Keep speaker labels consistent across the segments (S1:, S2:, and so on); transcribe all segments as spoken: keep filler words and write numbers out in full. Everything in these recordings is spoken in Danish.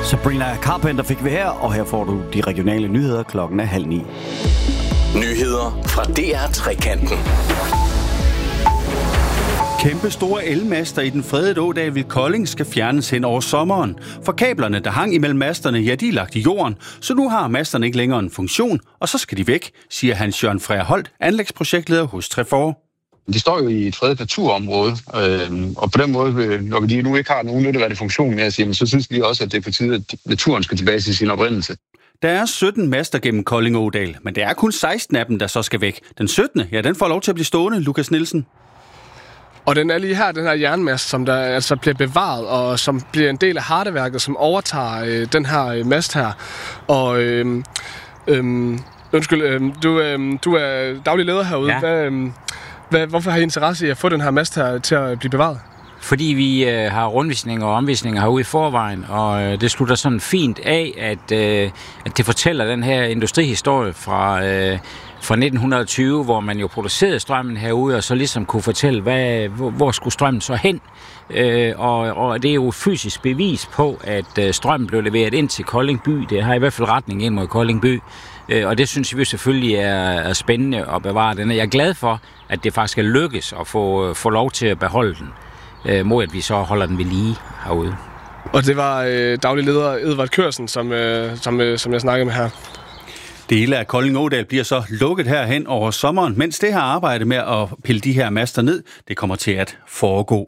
S1: Sabrina Carpenter fik vi her, og her får du de regionale nyheder. Klokken er halv ni.
S2: Nyheder fra D R Trekanten.
S3: Kæmpe store elmaster i den fredede ådal ved Kolding skal fjernes hen over sommeren. For kablerne, der hang imellem masterne, ja, de er lagt i jorden, så nu har masterne ikke længere en funktion, og så skal de væk, siger Hans Jørgen Freja Holt, anlægsprojektleder hos Trefor.
S4: De står jo i et fredet naturområde, øh, og på den måde, når de nu ikke har nogen nytteværdig funktion mere, siger, så synes de også, at det er på tide, at naturen skal tilbage til sin oprindelse.
S3: Der er sytten master gennem Kolding Ådal, men det er kun seksten af dem, der så skal væk. Den syttende, ja, den får lov til at blive stående, Lukas Nielsen.
S5: Og den er lige her, den her jernmast, som der altså bliver bevaret, og som bliver en del af hardeværket, som overtager øh, den her øh, mast her. Og øh, øh, undskyld, øh, du, øh, du er daglig leder herude. Ja. Hvad, øh, hvad, hvorfor har I interesse i at få den her mast her til at blive bevaret?
S6: Fordi vi øh, har rundvisninger og omvisninger herude i forvejen, og øh, det slutter sådan fint af, at, øh, at det fortæller den her industrihistorie fra, øh, fra nitten tyve, hvor man jo producerede strømmen herude, og så ligesom kunne fortælle, hvad, hvor, hvor skulle strømmen så hen. Øh, og, og det er jo fysisk bevis på, at øh, strømmen blev leveret ind til Kolding by. Det har i hvert fald retning ind mod Kolding by. Øh, og det synes vi selvfølgelig er, er spændende at bevare den. Jeg er glad for, at det faktisk er lykkes at få, få lov til at beholde den, øh, mod at vi så holder den ved lige herude.
S5: Og det var øh, daglig leder Edvard Kørsen, som, øh, som, øh, som jeg snakkede med her.
S3: Dele af Kolding Ådal bliver så lukket herhen over sommeren, mens det her arbejde med at pille de her master ned, det kommer til at foregå.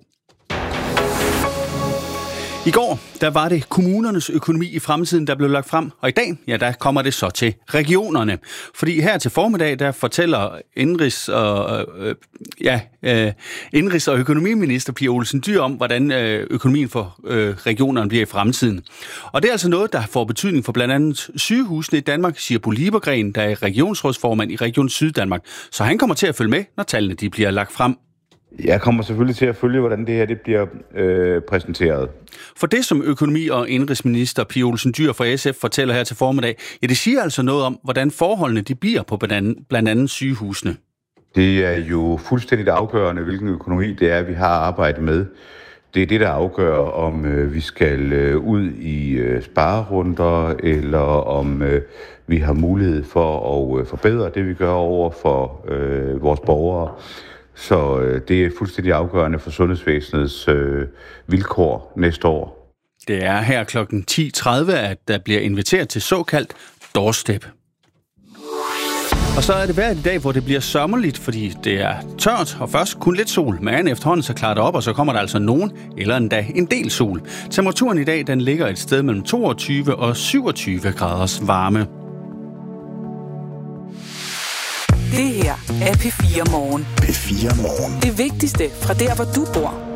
S3: I går, der var det kommunernes økonomi i fremtiden, der blev lagt frem, og i dag, ja, der kommer det så til regionerne. Fordi her til formiddag, der fortæller indrigs- og, øh, ja, øh, indrigs- og økonomiminister Pia Olsen Dyhr om, hvordan øh, økonomien for øh, regionerne bliver i fremtiden. Og det er altså noget, der får betydning for blandt andet sygehusene i Danmark, siger Bo Liebergren, der er regionsrådsformand i Region Syddanmark. Så han kommer til at følge med, når tallene de bliver lagt frem.
S7: Jeg kommer selvfølgelig til at følge, hvordan det her det bliver øh, præsenteret.
S3: For det, som økonomi- og indrigsminister Pia Olsen Dyhr fra S F fortæller her til formiddag, ja, det siger altså noget om, hvordan forholdene de bliver på blandt andet sygehusene.
S7: Det er jo fuldstændigt afgørende, hvilken økonomi det er, vi har arbejdet med. Det er det, der afgør, om øh, vi skal øh, ud i øh, sparerunder, eller om øh, vi har mulighed for at øh, forbedre det, vi gør over for øh, vores borgere. Så øh, det er fuldstændig afgørende for sundhedsvæsenets øh, vilkår næste år.
S3: Det er her klokken ti tredive, at der bliver inviteret til såkaldt doorstep. Og så er det hver i dag, hvor det bliver sommerligt, fordi det er tørt, og først kun lidt sol. Men efterhånden så klarer det op, og så kommer der altså nogen, eller endda en del sol. Temperaturen i dag, den ligger et sted mellem toogtyve og syvogtyve graders varme.
S8: Det her er P fire Morgen.
S2: P fire Morgen.
S8: Det vigtigste fra der, hvor du bor.